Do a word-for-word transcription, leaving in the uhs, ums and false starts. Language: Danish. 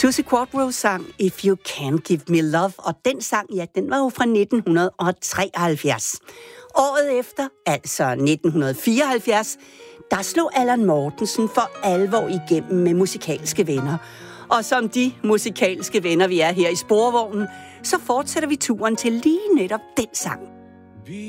Suzi Quatro sang If You Can't Give Me Love, og den sang, ja, den var jo fra nitten treoghalvfjerds. Året efter, altså nitten fireoghalvfjerds, der slog Allan Mortensen for alvor igennem med Musikalske Venner. Og som de musikalske venner, vi er her i Sporvognen, så fortsætter vi turen til lige netop den sang.